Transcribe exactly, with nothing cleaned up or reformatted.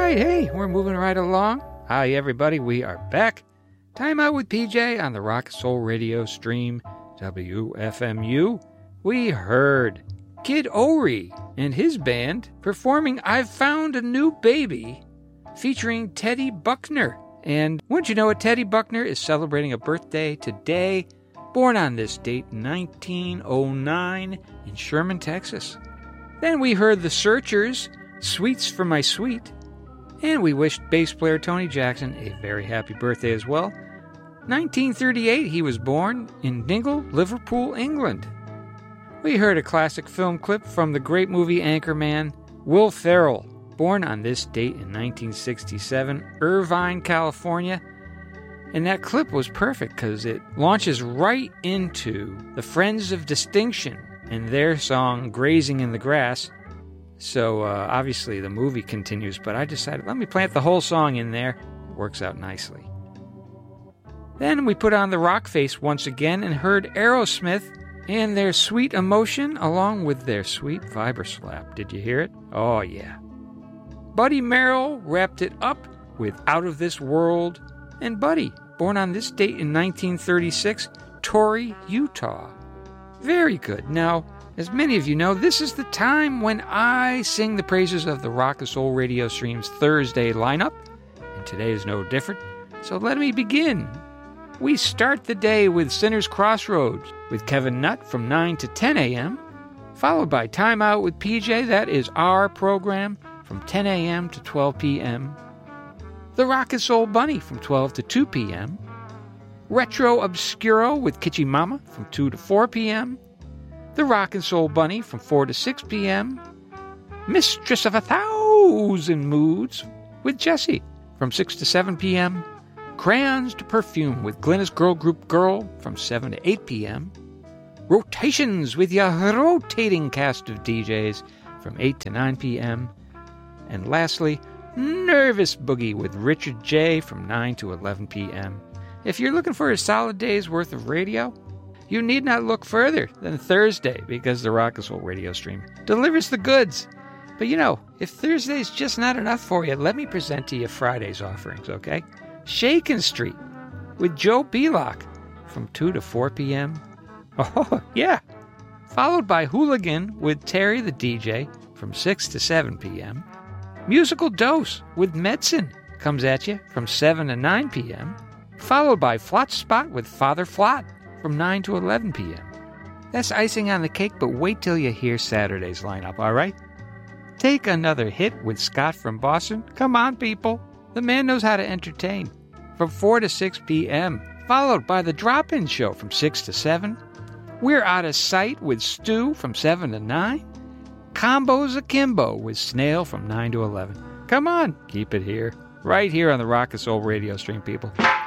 right, hey, we're moving right along. Hi, everybody, we are back. Time Out with P J on the Rock and Soul Radio stream, W F M U. We heard Kid Ory and his band performing I've Found a New Baby, featuring Teddy Buckner. And wouldn't you know it, Teddy Buckner is celebrating a birthday today, born on this date, nineteen oh nine, in Sherman, Texas. Then we heard The Searchers, Sweets for My Sweet, and we wished bass player Tony Jackson a very happy birthday as well. nineteen thirty-eight, he was born in Dingle, Liverpool, England. We heard a classic film clip from the great movie Anchorman, Will Ferrell, born on this date in nineteen sixty-seven, Irvine, California. And that clip was perfect because it launches right into the Friends of Distinction and their song Grazing in the Grass. So uh, obviously the movie continues, but I decided let me plant the whole song in there. It works out nicely. Then we put on the Rock Face once again and heard Aerosmith and their Sweet Emotion along with their sweet Vibra-Slap. Did you hear it? Oh yeah. Buddy Merrill wrapped it up with Out of This World. And Buddy, born on this date in nineteen thirty-six, Torrey, Utah. Very good. Now, as many of you know, this is the time when I sing the praises of the Rock and Soul Radio Stream's Thursday lineup, and today is no different. So let me begin. We start the day with Sinner's Crossroads with Kevin Nutt from nine to ten a.m., followed by Time Out with P J, that is our program, from ten a.m. to twelve p.m., The Rock and Soul Bunny from twelve to two p.m., Retro Obscuro with Kitschy Mama from two to four p.m., The Rock and Soul Bunny from four to six p.m., Mistress of a Thousand Moods with Jessie from six to seven p.m., Crayons to Perfume with Glennis Girl Group Girl from seven to eight p.m., Rotations with your rotating cast of D Js from eight to nine p.m., and lastly, Nervous Boogie with Richard J. from nine to eleven p.m. If you're looking for a solid day's worth of radio, you need not look further than Thursday, because the Rock and Soul Radio Stream delivers the goods. But you know, if Thursday's just not enough for you, let me present to you Friday's offerings, okay? Shakin' Street with Joe Belock from two to four p.m. Oh, yeah. Followed by Hooligan with Terry the D J from six to seven p.m. Musical Dose with Medicine comes at you from seven to nine p.m., followed by Flot Spot with Father Flot from nine to eleven p.m. That's icing on the cake, but wait till you hear Saturday's lineup, all right? Take Another Hit with Scott from Boston. Come on, people. The man knows how to entertain. From four to six p.m., followed by The Drop-In Show from six to seven. We're Out of Sight with Stu from seven to nine. Combos Akimbo with Snail from nine to eleven. Come on, keep it here. Right here on the Rock and Soul Radio Stream, people.